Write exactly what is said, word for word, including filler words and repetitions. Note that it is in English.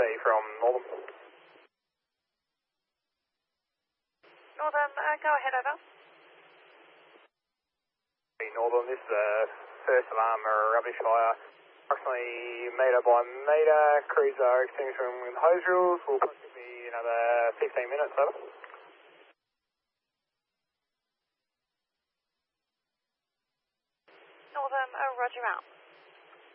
from Northern. Northern, uh, go ahead, over. Northern, this is the first alarm, a rubbish fire. Approximately metre by metre, crews are extinguishing with hose drills. Will probably be another fifteen minutes, over. Northern, uh, roger out.